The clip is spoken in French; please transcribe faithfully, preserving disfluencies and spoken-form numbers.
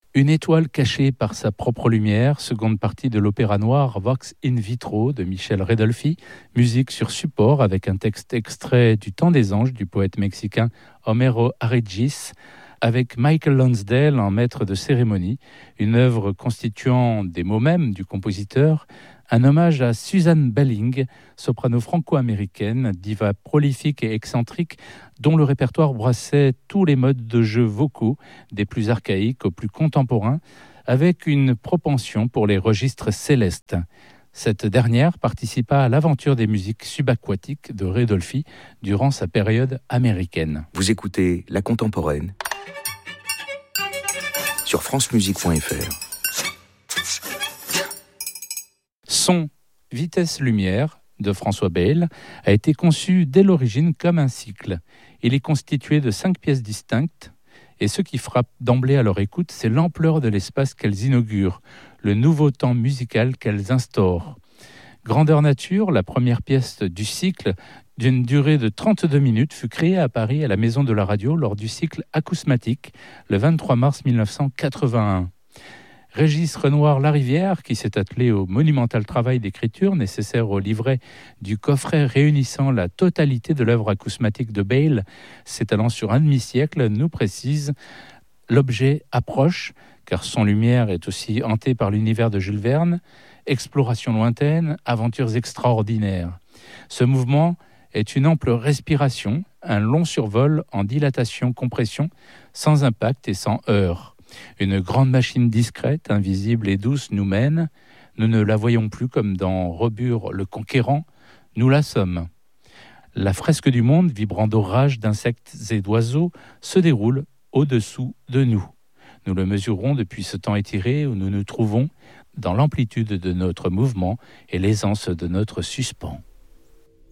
Une étoile cachée par sa propre lumière, seconde partie de l'opéra noir Vox in vitro de Michel Redolfi, musique sur support avec un texte extrait du Temps des anges du poète mexicain Homero Arregis, avec Michael Lonsdale en maître de cérémonie, une œuvre constituant des mots mêmes du compositeur, un hommage à Suzanne Belling, soprano franco-américaine, diva prolifique et excentrique, dont le répertoire brassait tous les modes de jeu vocaux, des plus archaïques aux plus contemporains, avec une propension pour les registres célestes. Cette dernière participa à l'aventure des musiques subaquatiques de Redolfi durant sa période américaine. Vous écoutez La Contemporaine sur france musique point f r. Son Vitesse Lumière de François Bayle a été conçu dès l'origine comme un cycle. Il est constitué de cinq pièces distinctes et ce qui frappe d'emblée à leur écoute, c'est l'ampleur de l'espace qu'elles inaugurent, le nouveau temps musical qu'elles instaurent. Grandeur nature, la première pièce du cycle, d'une durée de trente-deux minutes, fut créée à Paris à la Maison de la Radio lors du cycle Acousmatique le vingt-trois mars mille neuf cent quatre-vingt-un. Régis Renoir-Larivière, qui s'est attelé au monumental travail d'écriture nécessaire au livret du coffret réunissant la totalité de l'œuvre acousmatique de Bayle, s'étalant sur un demi-siècle, nous précise « L'objet approche, car son lumière est aussi hantée par l'univers de Jules Verne, exploration lointaine, aventures extraordinaires. Ce mouvement est une ample respiration, un long survol en dilatation-compression, sans impact et sans heurts. Une grande machine discrète, invisible et douce nous mène. Nous ne la voyons plus comme dans Robur le Conquérant, nous la sommes. La fresque du monde, vibrant d'orages, d'insectes et d'oiseaux, se déroule au-dessous de nous. Nous le mesurons depuis ce temps étiré où nous nous trouvons dans l'amplitude de notre mouvement et l'aisance de notre suspens.